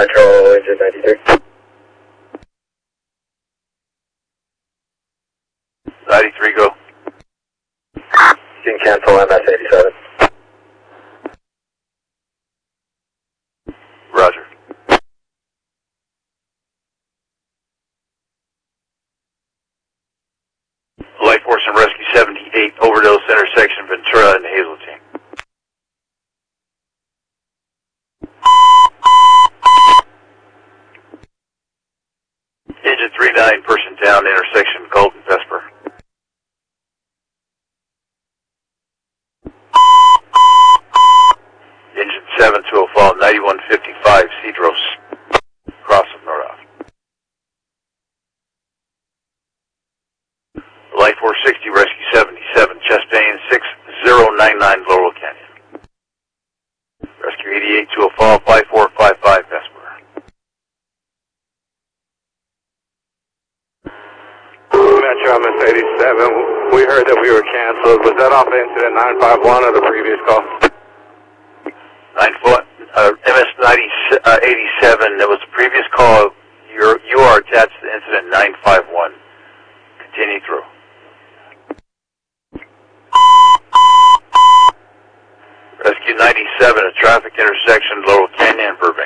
Control, engine 93. 93, go. You can cancel MS-87. Roger. Light Force and Rescue 78, overdose intersection, Ventura and Hazeltine. Engine 39, person down, intersection, Golden Vesper. Engine 7, 205, 9155, Cedros, cross of Nordoff. Light 460, Rescue 77, Chastain 6099, Laurel Canyon. Rescue 88, 205, 5455, Vesper. Metro MS-87, we heard that we were canceled. Was that off incident 951 or the previous call? MS-87, that was the previous call. You are attached to incident 951. Continue through. Rescue 97, a traffic intersection, Laurel Canyon, Burbank.